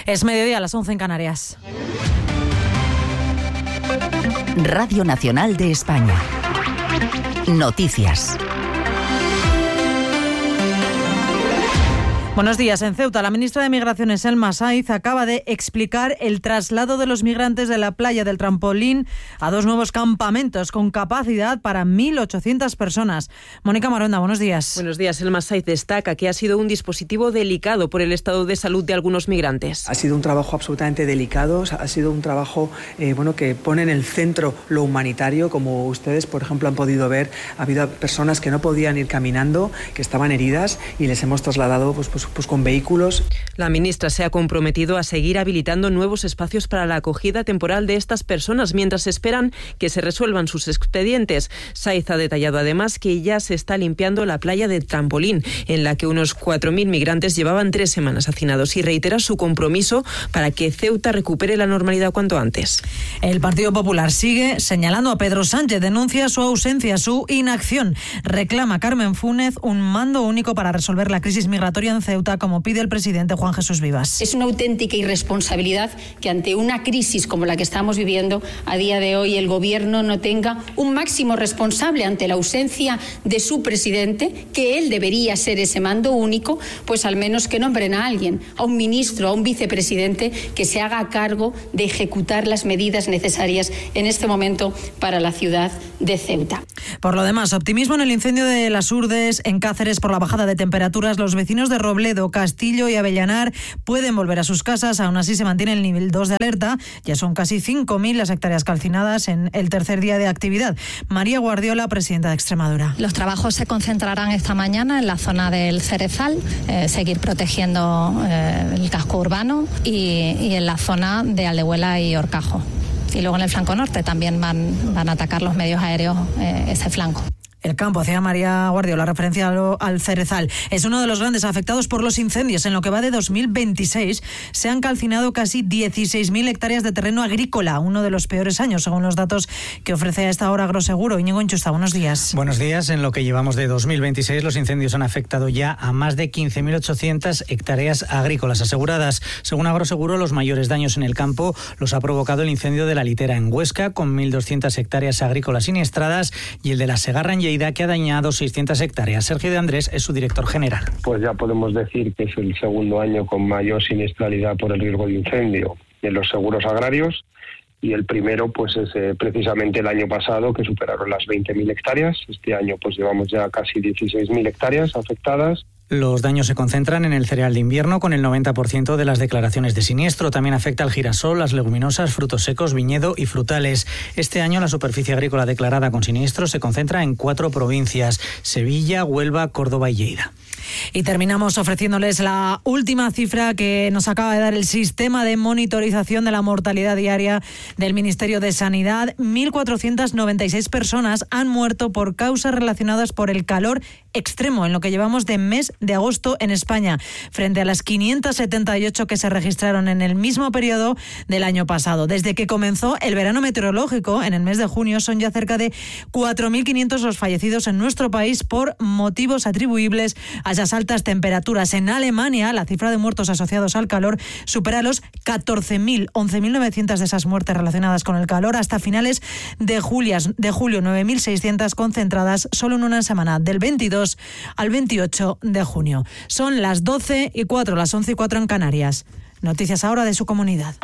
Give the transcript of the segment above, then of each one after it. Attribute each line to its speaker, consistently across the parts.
Speaker 1: Es mediodía, a las 11 en Canarias.
Speaker 2: Radio Nacional de España. Noticias.
Speaker 1: Buenos días. En Ceuta, la ministra de Migraciones, Elma Saiz, acaba de explicar el traslado de los migrantes de la playa del Trampolín a 2 nuevos campamentos con capacidad para 1.800 personas. Mónica Maronda, buenos días.
Speaker 3: Buenos días. Elma Saiz destaca que ha sido un dispositivo delicado por el estado de salud de algunos migrantes.
Speaker 4: Ha sido un trabajo absolutamente delicado, ha sido un trabajo que pone en el centro lo humanitario. Como ustedes, por ejemplo, han podido ver, ha habido personas que no podían ir caminando, que estaban heridas y les hemos trasladado pues con vehículos.
Speaker 3: La ministra se ha comprometido a seguir habilitando nuevos espacios para la acogida temporal de estas personas mientras esperan que se resuelvan sus expedientes. Saiz ha detallado además que ya se está limpiando la playa de Trampolín, en la que unos 4.000 migrantes llevaban 3 semanas hacinados, y reitera su compromiso para que Ceuta recupere la normalidad cuanto antes.
Speaker 1: El Partido Popular sigue señalando a Pedro Sánchez, denuncia su ausencia, su inacción. Reclama Carmen Fúnez un mando único para resolver la crisis migratoria en Ceuta, como pide el presidente Juan Jesús Vivas.
Speaker 5: Es una auténtica irresponsabilidad que ante una crisis como la que estamos viviendo a día de hoy el Gobierno no tenga un máximo responsable ante la ausencia de su presidente, que él debería ser ese mando único, pues al menos que nombren a alguien, a un ministro, a un vicepresidente que se haga cargo de ejecutar las medidas necesarias en este momento para la ciudad de Ceuta.
Speaker 1: Por lo demás, optimismo en el incendio de Las Urdes en Cáceres por la bajada de temperaturas. Los vecinos de Robledo, Castillo y Avellanar pueden volver a sus casas. Aún así se mantiene el nivel 2 de alerta. Ya son casi 5.000 las hectáreas calcinadas en el tercer día de actividad. María Guardiola, presidenta de Extremadura.
Speaker 6: Los trabajos se concentrarán esta mañana en la zona del Cerezal, seguir protegiendo el casco urbano y en la zona de Aldehuela y Horcajo. Y luego en el flanco norte también van a atacar los medios aéreos ese flanco.
Speaker 1: El campo, hacía María Guardiola referencia al Cerezal. Es uno de los grandes afectados por los incendios. En lo que va de 2026 se han calcinado casi 16.000 hectáreas de terreno agrícola, uno de los peores años, según los datos que ofrece a esta hora Agroseguro. Íñigo Inchusta, buenos días.
Speaker 7: Buenos días. En lo que llevamos de 2026, los incendios han afectado ya a más de 15.800 hectáreas agrícolas aseguradas. Según Agroseguro, los mayores daños en el campo los ha provocado el incendio de la Litera en Huesca, con 1.200 hectáreas agrícolas siniestradas, y el de la Segarra en que ha dañado 600 hectáreas. Sergio de Andrés es su director general.
Speaker 8: Pues ya podemos decir que es el segundo año con mayor siniestralidad por el riesgo de incendio en los seguros agrarios, y el primero pues es precisamente el año pasado, que superaron las 20.000 hectáreas. Este año pues llevamos ya casi 16.000 hectáreas afectadas.
Speaker 7: Los daños se concentran en el cereal de invierno, con el 90% de las declaraciones de siniestro. También afecta al girasol, las leguminosas, frutos secos, viñedo y frutales. Este año la superficie agrícola declarada con siniestro se concentra en 4 provincias: Sevilla, Huelva, Córdoba y Lleida.
Speaker 1: Y terminamos ofreciéndoles la última cifra que nos acaba de dar el sistema de monitorización de la mortalidad diaria del Ministerio de Sanidad. 1.496 personas han muerto por causas relacionadas por el calor extremo en lo que llevamos de mes de agosto en España, frente a las 578 que se registraron en el mismo periodo del año pasado. Desde que comenzó el verano meteorológico, en el mes de junio, son ya cerca de 4.500 los fallecidos en nuestro país por motivos atribuibles a esas altas temperaturas. En Alemania, la cifra de muertos asociados al calor supera los 14.000, 11.900 de esas muertes relacionadas con el calor. Hasta finales de julio, 9.600 concentradas solo en una semana, del 22 al 28 de junio. Son las 12:04, las 11:04 en Canarias. Noticias ahora de su comunidad.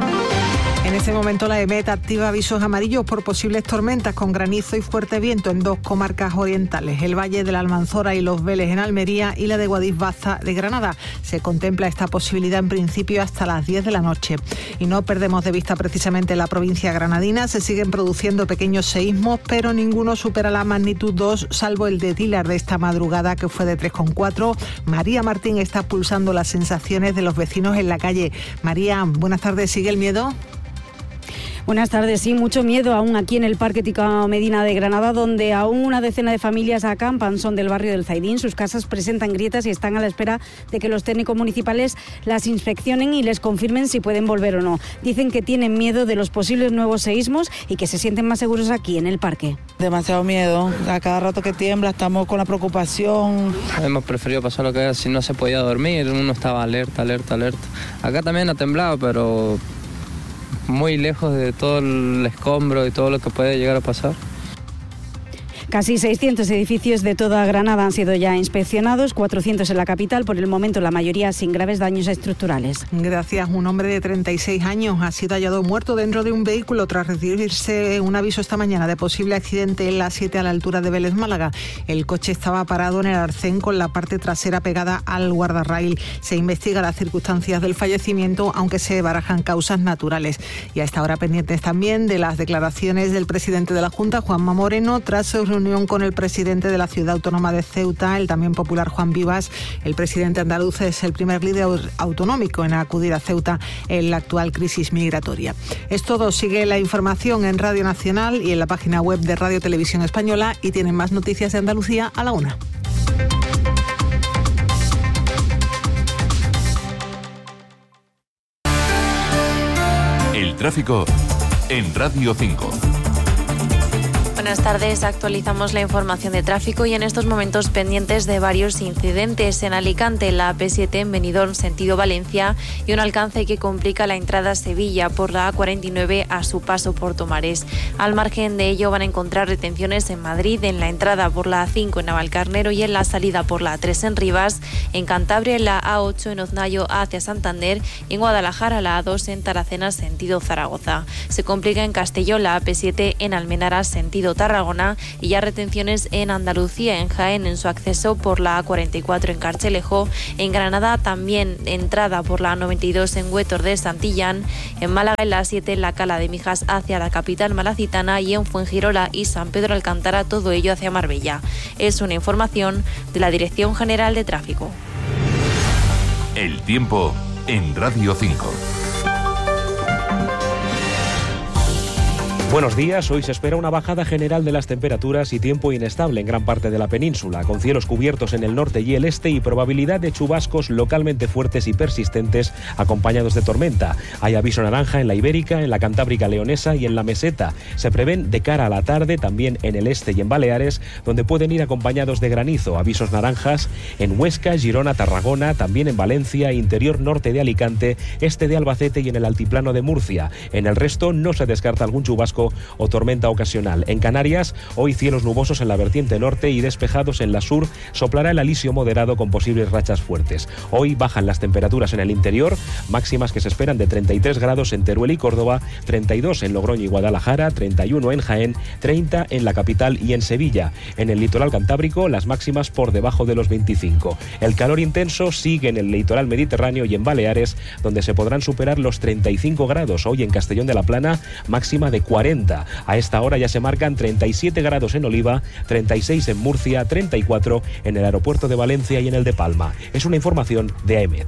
Speaker 9: En este momento la EMET activa avisos amarillos por posibles tormentas con granizo y fuerte viento en 2 comarcas orientales: el Valle de la Almanzora y Los Vélez en Almería y la de Guadix-Baza de Granada. Se contempla esta posibilidad en principio hasta las 10 de la noche. Y no perdemos de vista precisamente la provincia granadina. Se siguen produciendo pequeños seísmos, pero ninguno supera la magnitud 2, salvo el de Dílar de esta madrugada, que fue de 3,4. María Martín está pulsando las sensaciones de los vecinos en la calle. María, buenas tardes. ¿Sigue el miedo?
Speaker 10: Buenas tardes. Sí, mucho miedo aún aquí en el Parque Ticao Medina de Granada, donde aún una decena de familias acampan. Son del barrio del Zaidín. Sus casas presentan grietas y están a la espera de que los técnicos municipales las inspeccionen y les confirmen si pueden volver o no. Dicen que tienen miedo de los posibles nuevos seísmos y que se sienten más seguros aquí en el parque.
Speaker 11: Demasiado miedo. A cada rato que tiembla estamos con la preocupación.
Speaker 12: Hemos preferido pasar lo que si no se podía dormir. Uno estaba alerta. Acá también ha temblado, pero muy lejos de todo el escombro y todo lo que puede llegar a pasar.
Speaker 10: Casi 600 edificios de toda Granada han sido ya inspeccionados, 400 en la capital, por el momento la mayoría sin graves daños estructurales.
Speaker 9: Gracias. Un hombre de 36 años ha sido hallado muerto dentro de un vehículo tras recibirse un aviso esta mañana de posible accidente en la 7 a la altura de Vélez, Málaga. El coche estaba parado en el arcén con la parte trasera pegada al guardarraíl. Se investiga las circunstancias del fallecimiento, aunque se barajan causas naturales. Y a esta hora pendientes también de las declaraciones del presidente de la Junta, Juanma Moreno, tras su reunión con el presidente de la ciudad autónoma de Ceuta, el también popular Juan Vivas. El presidente andaluz es el primer líder autonómico en acudir a Ceuta en la actual crisis migratoria. Es todo. Sigue la información en Radio Nacional y en la página web de Radio Televisión Española, y tienen más noticias de Andalucía a la 1.
Speaker 13: El tráfico en Radio 5.
Speaker 14: Buenas tardes, actualizamos la información de tráfico y en estos momentos pendientes de varios incidentes en Alicante, la AP7 en Benidorm, sentido Valencia, y un alcance que complica la entrada a Sevilla por la A49 a su paso por Tomares. Al margen de ello van a encontrar retenciones en Madrid, en la entrada por la A5 en Navalcarnero y en la salida por la A3 en Rivas, en Cantabria en la A8 en Oznayo hacia Santander y en Guadalajara la A2 en Taracena sentido Zaragoza. Se complica en Castellón la AP7 en Almenara sentido Tarragona y ya retenciones en Andalucía, en Jaén, en su acceso por la A44 en Carchelejo, en Granada también entrada por la A92 en Huétor de Santillán, en Málaga en la A7 en la Cala de Mijas hacia la capital malacitana y en Fuengirola y San Pedro Alcántara, todo ello hacia Marbella. Es una información de la Dirección General de Tráfico.
Speaker 13: El tiempo en Radio 5.
Speaker 15: Buenos días, hoy se espera una bajada general de las temperaturas y tiempo inestable en gran parte de la península, con cielos cubiertos en el norte y el este y probabilidad de chubascos localmente fuertes y persistentes acompañados de tormenta. Hay aviso naranja en la Ibérica, en la Cantábrica Leonesa y en la Meseta. Se prevén de cara a la tarde también en el este y en Baleares, donde pueden ir acompañados de granizo. Avisos naranjas en Huesca, Girona, Tarragona, también en Valencia, interior norte de Alicante, este de Albacete y en el altiplano de Murcia. En el resto no se descarta algún chubasco o tormenta ocasional. En Canarias, hoy cielos nubosos en la vertiente norte y despejados en la sur. Soplará el alisio moderado con posibles rachas fuertes. Hoy bajan las temperaturas en el interior, máximas que se esperan de 33 grados en Teruel y Córdoba, 32 en Logroño y Guadalajara, 31 en Jaén, 30 en la capital y en Sevilla. En el litoral cantábrico, las máximas por debajo de los 25. El calor intenso sigue en el litoral mediterráneo y en Baleares, donde se podrán superar los 35 grados. Hoy en Castellón de la Plana, máxima de 40. A esta hora ya se marcan 37 grados en Oliva, 36 en Murcia, 34 en el aeropuerto de Valencia y en el de Palma. Es una información de AEMET.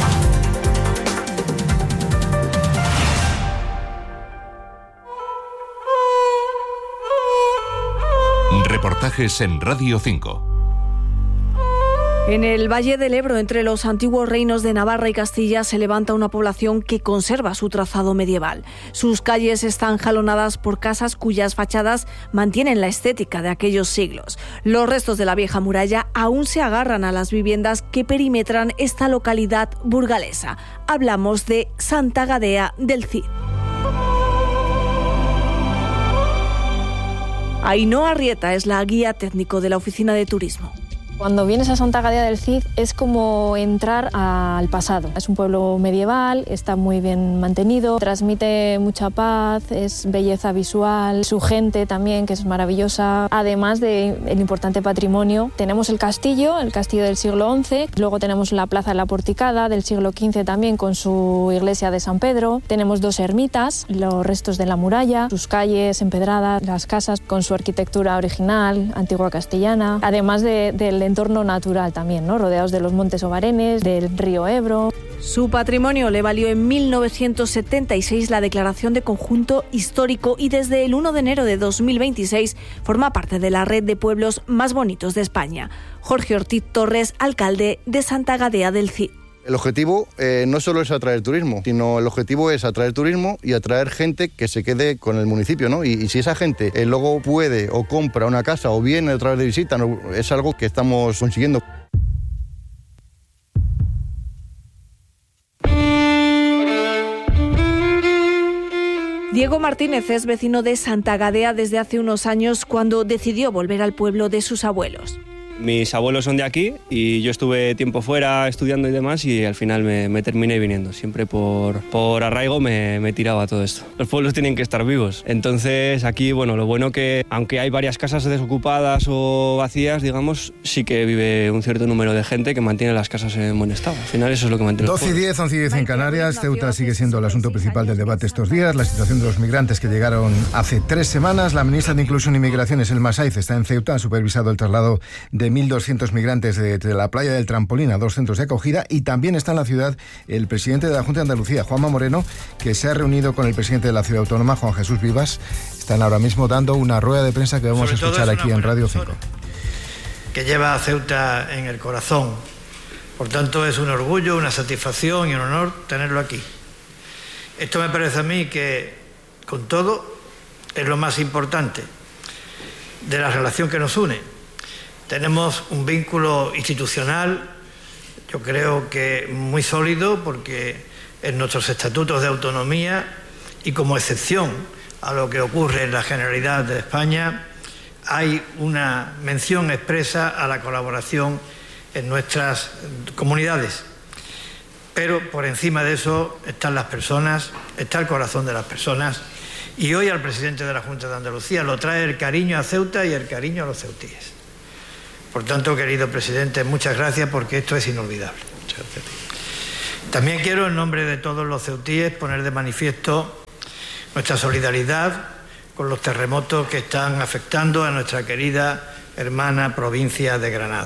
Speaker 13: Reportajes en Radio 5.
Speaker 16: En el Valle del Ebro, entre los antiguos reinos de Navarra y Castilla, se levanta una población que conserva su trazado medieval. Sus calles están jalonadas por casas cuyas fachadas mantienen la estética de aquellos siglos. Los restos de la vieja muralla aún se agarran a las viviendas que perimetran esta localidad burgalesa. Hablamos de Santa Gadea del Cid. Ainhoa Arrieta es la guía técnico de la Oficina de Turismo.
Speaker 17: Cuando vienes a Santa Gadea del Cid es como entrar al pasado. Es un pueblo medieval, está muy bien mantenido, transmite mucha paz, es belleza visual, su gente también, que es maravillosa. Además del importante patrimonio, tenemos el castillo del siglo XI, luego tenemos la Plaza de la Porticada del siglo XV también con su iglesia de San Pedro, tenemos dos ermitas, los restos de la muralla, sus calles empedradas, las casas con su arquitectura original, antigua castellana, además del el entorno natural también, ¿no? Rodeados de los montes Obarenes, del río Ebro.
Speaker 16: Su patrimonio le valió en 1976 la declaración de conjunto histórico y desde el 1 de enero de 2026 forma parte de la red de pueblos más bonitos de España. Jorge Ortiz Torres, alcalde de Santa Gadea del Cid.
Speaker 18: El objetivo no solo es atraer turismo, sino el objetivo es atraer turismo y atraer gente que se quede con el municipio, ¿no? Y si esa gente luego puede o compra una casa o viene a través de visita, ¿no? Es algo que estamos consiguiendo.
Speaker 16: Diego Martínez es vecino de Santa Gadea desde hace unos años cuando decidió volver al pueblo de sus abuelos.
Speaker 19: Mis abuelos son de aquí y yo estuve tiempo fuera estudiando y demás y al final me terminé viniendo. Siempre por arraigo me tiraba todo esto. Los pueblos tienen que estar vivos. Entonces aquí, bueno, lo bueno que aunque hay varias casas desocupadas o vacías, digamos, sí que vive un cierto número de gente que mantiene las casas en buen estado. Al final eso es lo que mantiene.
Speaker 20: 12:10, 11:10 en Canarias. Ceuta sigue siendo el asunto principal del debate estos días. La situación de los migrantes que llegaron hace 3 semanas. La ministra de Inclusión y Migraciones, Elma Saiz, está en Ceuta. Ha supervisado el traslado de 1.200 migrantes de la playa del Trampolín a 2 centros de acogida, y también está en la ciudad el presidente de la Junta de Andalucía, Juanma Moreno, que se ha reunido con el presidente de la ciudad autónoma, Juan Jesús Vivas. Están ahora mismo dando una rueda de prensa que vamos a escuchar aquí en Radio 5.
Speaker 21: Que lleva a Ceuta en el corazón. Por tanto, es un orgullo, una satisfacción y un honor tenerlo aquí. Esto me parece a mí que, con todo, es lo más importante de la relación que nos une. Tenemos un vínculo institucional, yo creo que muy sólido, porque en nuestros estatutos de autonomía y como excepción a lo que ocurre en la Generalidad de España, hay una mención expresa a la colaboración en nuestras comunidades. Pero por encima de eso están las personas, está el corazón de las personas, y hoy al presidente de la Junta de Andalucía lo trae el cariño a Ceuta y el cariño a los ceutíes. Por tanto, querido presidente, muchas gracias, porque esto es inolvidable. Muchas gracias. También quiero, en nombre de todos los ceutíes, poner de manifiesto nuestra solidaridad con los terremotos que están afectando a nuestra querida hermana provincia de Granada.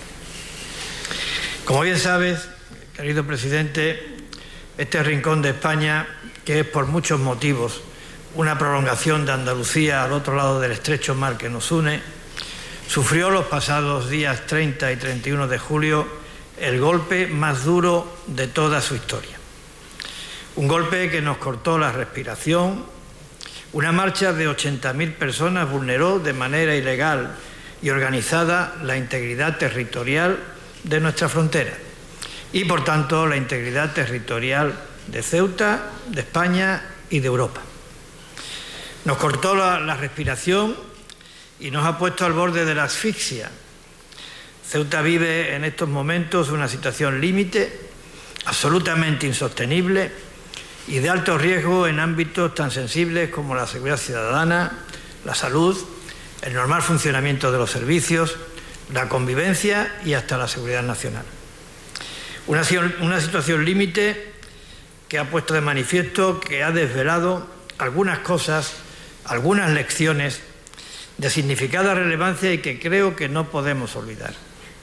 Speaker 21: Como bien sabes, querido presidente, este rincón de España, que es por muchos motivos una prolongación de Andalucía al otro lado del estrecho mar que nos une, sufrió los pasados días 30 y 31 de julio el golpe más duro de toda su historia. Un golpe que nos cortó la respiración. Una marcha de 80.000 personas vulneró de manera ilegal y organizada la integridad territorial de nuestra frontera y, por tanto, la integridad territorial de Ceuta, de España y de Europa. Nos cortó la respiración y nos ha puesto al borde de la asfixia. Ceuta vive en estos momentos una situación límite, absolutamente insostenible y de alto riesgo en ámbitos tan sensibles como la seguridad ciudadana, la salud, el normal funcionamiento de los servicios, la convivencia y hasta la seguridad nacional. Una situación límite que ha puesto de manifiesto, que ha desvelado algunas cosas, algunas lecciones de significada relevancia y que creo que no podemos olvidar.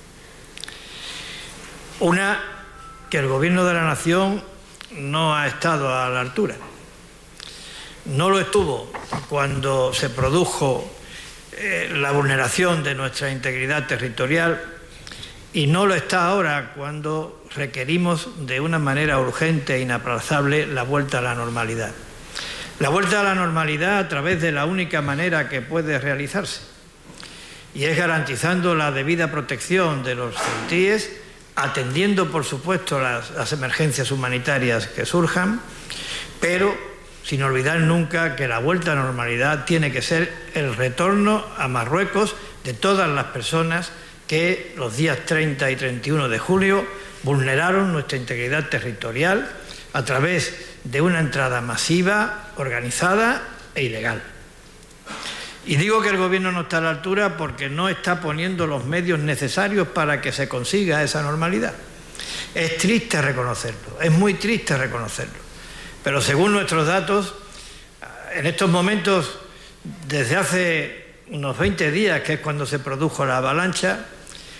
Speaker 21: Una, que el Gobierno de la Nación no ha estado a la altura. No lo estuvo cuando se produjo la vulneración de nuestra integridad territorial y no lo está ahora cuando requerimos de una manera urgente e inaplazable la vuelta a la normalidad. La vuelta a la normalidad a través de la única manera que puede realizarse, y es garantizando la debida protección de los ceutíes, atendiendo, por supuesto, las emergencias humanitarias que surjan, pero sin olvidar nunca que la vuelta a la normalidad tiene que ser el retorno a Marruecos de todas las personas que los días 30 y 31 de julio vulneraron nuestra integridad territorial a través de una entrada masiva, organizada e ilegal. Y digo que el Gobierno no está a la altura porque no está poniendo los medios necesarios para que se consiga esa normalidad. Es triste reconocerlo, es muy triste reconocerlo. Pero según nuestros datos, en estos momentos, desde hace unos 20 días, que es cuando se produjo la avalancha,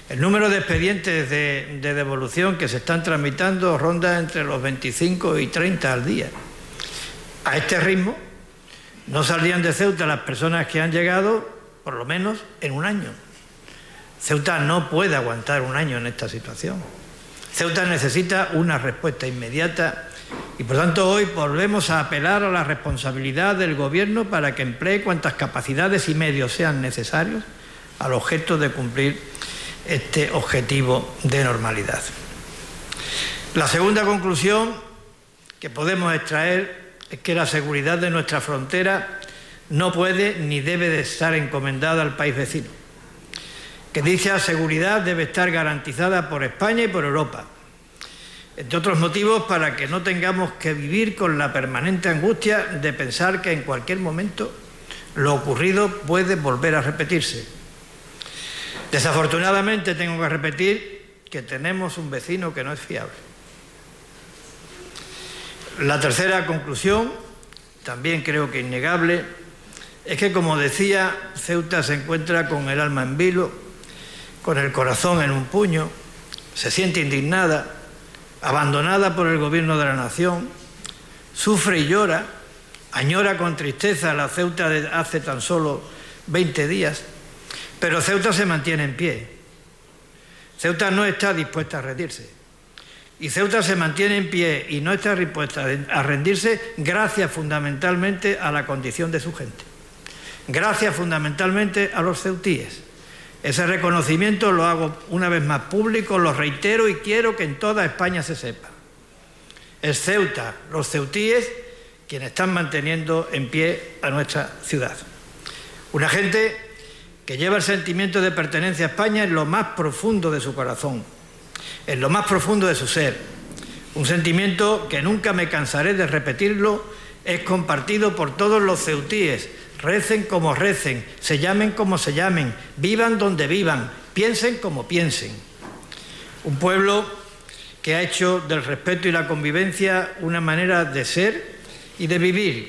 Speaker 21: El número de expedientes de devolución que se están tramitando ronda entre los 25 y 30 al día. A este ritmo no saldrían de Ceuta las personas que han llegado, por lo menos, en un año. Ceuta no puede aguantar un año en esta situación. Ceuta necesita una respuesta inmediata y, por tanto, hoy volvemos a apelar a la responsabilidad del Gobierno para que emplee cuantas capacidades y medios sean necesarios al objeto de cumplir este objetivo de normalidad. La segunda conclusión que podemos extraer es que la seguridad de nuestra frontera no puede ni debe de estar encomendada al país vecino, que dicha seguridad debe estar garantizada por España y por Europa, entre otros motivos para que no tengamos que vivir con la permanente angustia de pensar que en cualquier momento lo ocurrido puede volver a repetirse. Desafortunadamente tengo que repetir que tenemos un vecino que no es fiable. La tercera conclusión, también creo que innegable, es que, como decía, Ceuta se encuentra con el alma en vilo, con el corazón en un puño, se siente indignada, abandonada por el Gobierno de la Nación, sufre y llora, añora con tristeza la Ceuta de hace tan solo 20 días, pero Ceuta se mantiene en pie. Ceuta no está dispuesta a rendirse. Y Ceuta se mantiene en pie y no está dispuesta a rendirse gracias fundamentalmente a la condición de su gente. Gracias fundamentalmente a los ceutíes. Ese reconocimiento lo hago una vez más público, lo reitero y quiero que en toda España se sepa. Es Ceuta, los ceutíes, quienes están manteniendo en pie a nuestra ciudad. Una gente que lleva el sentimiento de pertenencia a España en lo más profundo de su corazón, en lo más profundo de su ser. Un sentimiento que nunca me cansaré de repetirlo, es compartido por todos los ceutíes, recen como recen, se llamen como se llamen, vivan donde vivan, piensen como piensen. Un pueblo que ha hecho del respeto y la convivencia una manera de ser y de vivir,